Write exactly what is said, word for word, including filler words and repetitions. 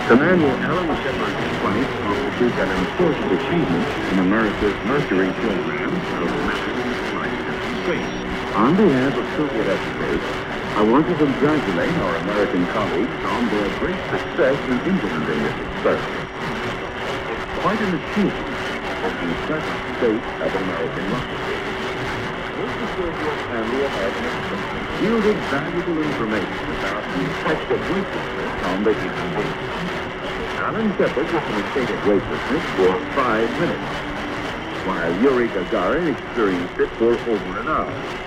Commander Alan Shepard's flight constitutes an important achievement in America's Mercury program of manned flight into space. On behalf of Soviet experts, I want to congratulate our American colleagues on their great success in implementing this experiment. It's quite an achievement of the present state of American rocketry. Both the Soviet and the American experiment yielded valuable information about the effect of weightlessness on the human being. Alan Shepard was in a state of weightlessness for five minutes, while Yuri Gagarin experienced it for over an hour.